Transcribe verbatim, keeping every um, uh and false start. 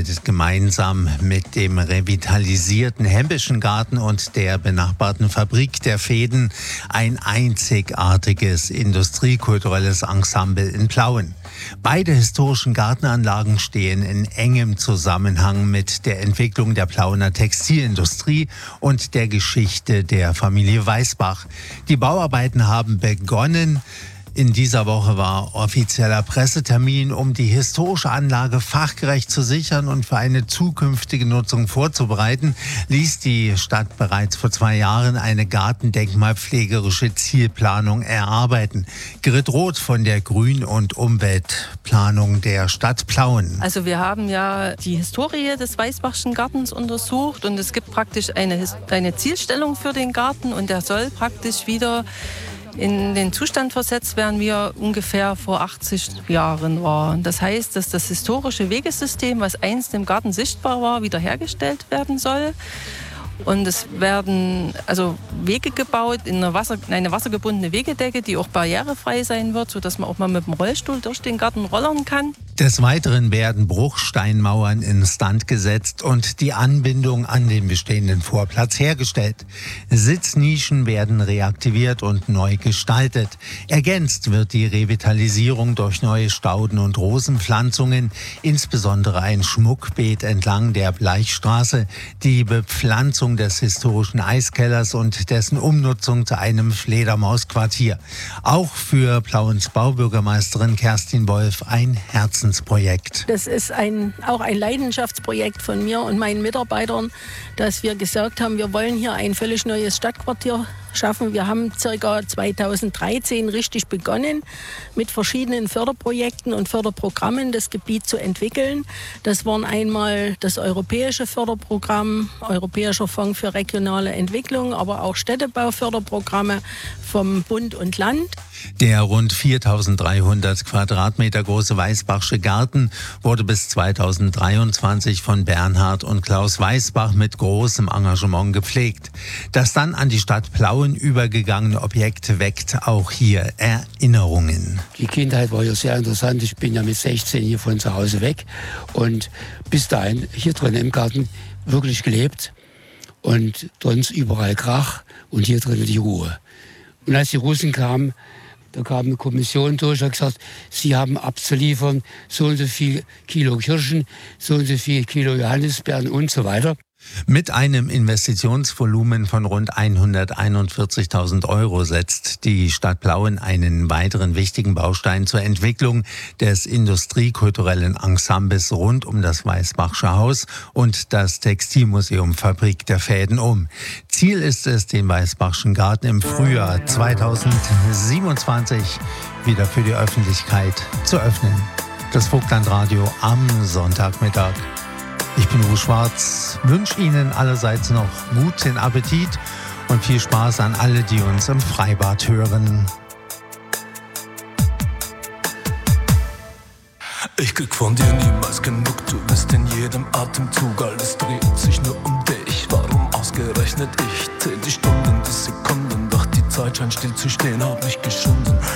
bildet gemeinsam mit dem revitalisierten Hempischen Garten und der benachbarten Fabrik der Fäden ein einzigartiges industriekulturelles Ensemble in Plauen. Beide historischen Gartenanlagen stehen in engem Zusammenhang mit der Entwicklung der Plauener Textilindustrie und der Geschichte der Familie Weisbach. Die Bauarbeiten haben begonnen. In dieser Woche war offizieller Pressetermin, um die historische Anlage fachgerecht zu sichern und für eine zukünftige Nutzung vorzubereiten, ließ die Stadt bereits vor zwei Jahren eine gartendenkmalpflegerische Zielplanung erarbeiten. Grit Roth von der Grün- und Umweltplanung der Stadt Plauen. Also wir haben ja die Historie des Weisbachschen Gartens untersucht und es gibt praktisch eine, eine Zielstellung für den Garten und der soll praktisch wieder in den Zustand versetzt werden, wie er ungefähr vor achtzig Jahren war. Das heißt, dass das historische Wegesystem, was einst im Garten sichtbar war, wiederhergestellt werden soll. Und es werden also Wege gebaut, in eine, Wasser, eine wassergebundene Wegedecke, die auch barrierefrei sein wird, sodass man auch mal mit dem Rollstuhl durch den Garten rollern kann. Des Weiteren werden Bruchsteinmauern instand gesetzt und die Anbindung an den bestehenden Vorplatz hergestellt. Sitznischen werden reaktiviert und neu gestaltet. Ergänzt wird die Revitalisierung durch neue Stauden- und Rosenpflanzungen, insbesondere ein Schmuckbeet entlang der Bleichstraße, die Bepflanzung des historischen Eiskellers und dessen Umnutzung zu einem Fledermausquartier. Auch für Plauens Baubürgermeisterin Kerstin Wolf ein Herzensprojekt. Das ist ein, auch ein Leidenschaftsprojekt von mir und meinen Mitarbeitern, dass wir gesagt haben, wir wollen hier ein völlig neues Stadtquartier schaffen. Wir haben ca. zweitausenddreizehn richtig begonnen, mit verschiedenen Förderprojekten und Förderprogrammen das Gebiet zu entwickeln. Das waren einmal das europäische Förderprogramm, Europäischer Fonds für regionale Entwicklung, aber auch Städtebauförderprogramme vom Bund und Land. Der rund viertausenddreihundert Quadratmeter große Weisbachsche Garten wurde bis zweitausenddreiundzwanzig von Bernhard und Klaus Weisbach mit großem Engagement gepflegt. Das dann an die Stadt Plauen übergegangene Objekt weckt auch hier Erinnerungen. Die Kindheit war ja sehr interessant. Ich bin ja mit sechzehn hier von zu Hause weg und bis dahin hier drin im Garten wirklich gelebt und sonst überall Krach und hier drin die Ruhe. Und als die Russen kamen, da kam eine Kommission durch, hat gesagt, sie haben abzuliefern so und so viel Kilo Kirschen, so und so viel Kilo Johannisbeeren und so weiter. Mit einem Investitionsvolumen von rund hunderteinundvierzigtausend Euro setzt die Stadt Plauen einen weiteren wichtigen Baustein zur Entwicklung des industriekulturellen Ensembles rund um das Weisbachsche Haus und das Textilmuseum Fabrik der Fäden um. Ziel ist es, den Weisbachschen Garten im Frühjahr zweitausendsiebenundzwanzig wieder für die Öffentlichkeit zu öffnen. Das Vogtlandradio am Sonntagmittag. Ich bin Uwe Schwarz, wünsche Ihnen allerseits noch guten Appetit und viel Spaß an alle, die uns im Freibad hören. Ich krieg von dir niemals genug, du bist in jedem Atemzug, alles drin.